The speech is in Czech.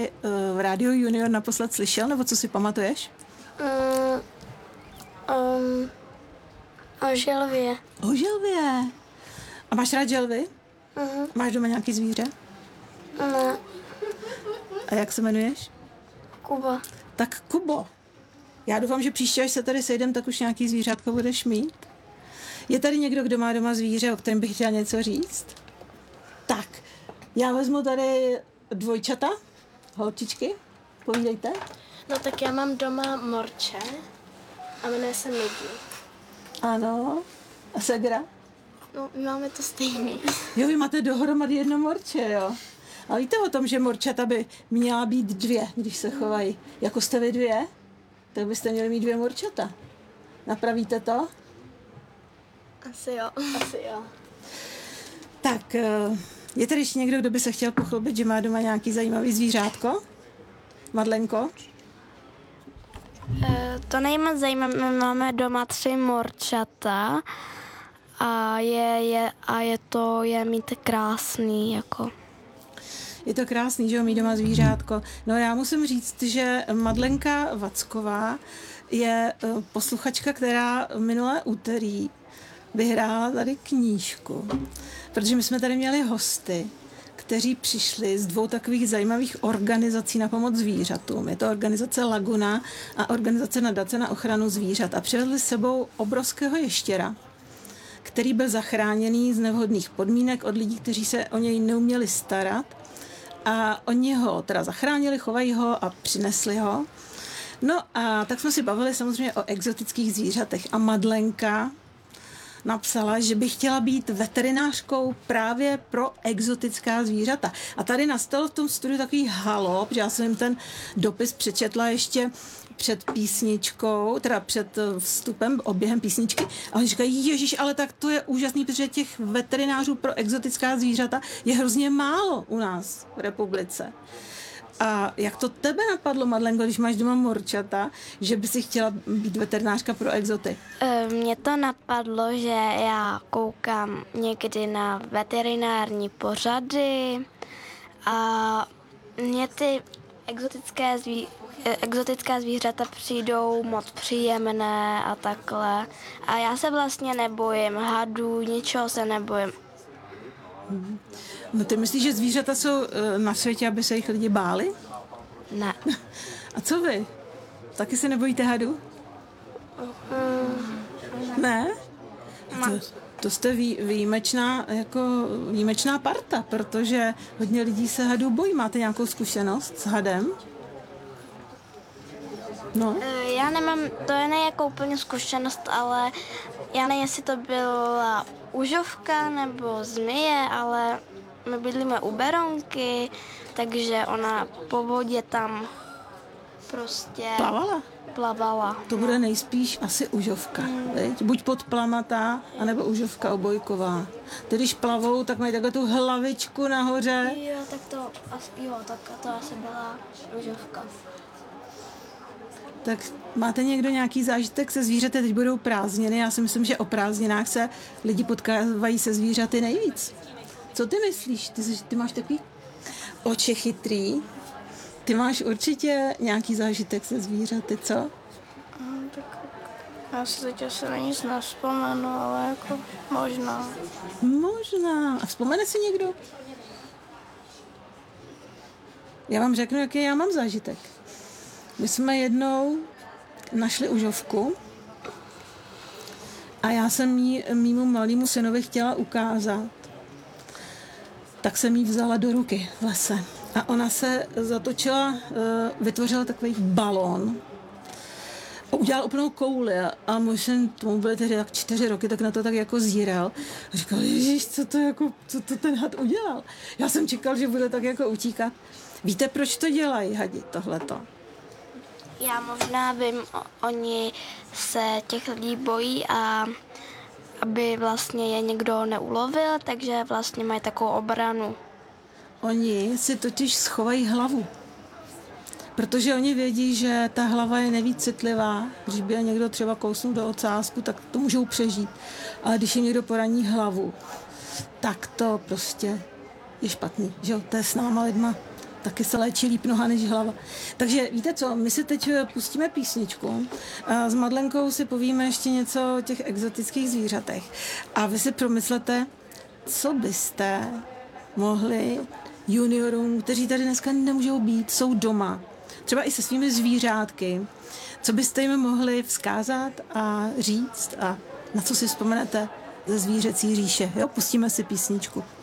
jsi v Rádiu Junior naposled slyšel, nebo co si pamatuješ? O želvě. O želvě. A máš rád želvy? Máš doma nějaký zvíře? Ne. A jak se jmenuješ? Kuba. Tak Kubo, já doufám, že příště, až se tady sejdem, tak už nějaký zvířátko budeš mít. Je tady někdo, kdo má doma zvíře, o kterém bych chtěla něco říct? Tak, já vezmu tady dvojčata, holčičky, povídejte. No tak já mám doma morče a jmenuje se Migi. Ano, a segra? No, my máme to stejný. Jo, vy máte dohromady jedno morče, jo. A víte o tom, že morčata by měla být 2, když se chovají. Jako jste vy 2, tak byste měli mít 2 morčata. Napravíte to? Asi jo. Tak, je tady ještě někdo, kdo by se chtěl pochlubit, že má doma nějaký zajímavý zvířátko? Madlenko? To nejmoc zajímavé, my máme doma 3 morčata a je mít krásný, jako. Je to krásný, že ho mít doma zvířátko. No já musím říct, že Madlenka Vacková je posluchačka, která minulé úterý vyhrála tady knížku, protože my jsme tady měli hosty, kteří přišli z 2 takových zajímavých organizací na pomoc zvířatům. Je to organizace Laguna a organizace Nadace na ochranu zvířat a přivedli s sebou obrovského ještěra, který byl zachráněný z nevhodných podmínek od lidí, kteří se o něj neuměli starat. A oni ho teda zachránili, chovají ho a přinesli ho. No a tak jsme si bavili samozřejmě o exotických zvířatech. A Madlenka napsala, že by chtěla být veterinářkou právě pro exotická zvířata. A tady nastalo v tom studiu takový halo, protože já jsem jim ten dopis přečetla ještě před písničkou, teda před vstupem, oběhem písničky. A oni říkají, ježiš, ale tak to je úžasný, protože těch veterinářů pro exotická zvířata je hrozně málo u nás v republice. A jak to tebe napadlo, Madlenko, když máš doma morčata, že by si chtěla být veterinářka pro exoty? Mně to napadlo, že já koukám někdy na veterinární pořady a mě ty exotická zvířata přijdou moc příjemné a takhle. A já se vlastně nebojím hadů, ničeho se nebojím. No ty myslíš, že zvířata jsou na světě, aby se jich lidi báli? Ne. A co vy? Taky se nebojíte hadů? Ne? To jste výjimečná parta, protože hodně lidí se hadů bojí. Máte nějakou zkušenost s hadem? No. Já nemám, to je jako úplně zkušenost, ale já nevím, jestli to byla užovka nebo zmije, ale my bydlíme u Berounky, takže ona po vodě tam prostě plavala. To bude nejspíš asi užovka. Buď podplamatá, anebo užovka obojková. Ty když plavou, tak mají takhle tu hlavičku nahoře. Jo, tak to asi byla užovka. Tak máte někdo nějaký zážitek se zvířaty? Teď budou prázdniny. Já si myslím, že o prázdninách se lidi potkávají se zvířaty nejvíc. Co ty myslíš? Ty máš takový oči chytrý. Ty máš určitě nějaký zážitek se zvířaty, co? Tak já si teď asi na nic nevzpomenu, ale jako možná. Možná. A vzpomene si někdo? Já vám řeknu, jaký já mám zážitek. My jsme jednou našli užovku a já jsem jí mýmu malému synovi chtěla ukázat. Tak jsem jí vzala do ruky v lese. A ona se zatočila, vytvořila takový balón. A udělal úplnou kouli. A můj syn, tomu byly tehdy tak 4 roky, tak na to tak jako zíral. A říkal, ježiš, co to ten had udělal? Já jsem čekal, že bude tak jako utíkat. Víte, proč to dělají hadi, tohleto? Já možná vím, oni se těch lidí bojí a aby vlastně je někdo neulovil, takže vlastně mají takovou obranu. Oni si totiž schovají hlavu. Protože oni vědí, že ta hlava je nejvíc citlivá. Když by je někdo třeba kousnul do ocásku, tak to můžou přežít. Ale když jim někdo poraní hlavu, tak to prostě je špatný. Že jo? To je s náma lidma taky se léčí líp noha než hlava. Takže víte co, my si teď pustíme písničku. S Madlenkou si povíme ještě něco o těch exotických zvířatech. A vy si promyslete, co byste mohli juniorům, kteří tady dneska nemůžou být, jsou doma, třeba i se svými zvířátky, co byste jim mohli vzkázat a říct a na co si vzpomenete ze Zvířecí říše. Jo, pustíme si písničku.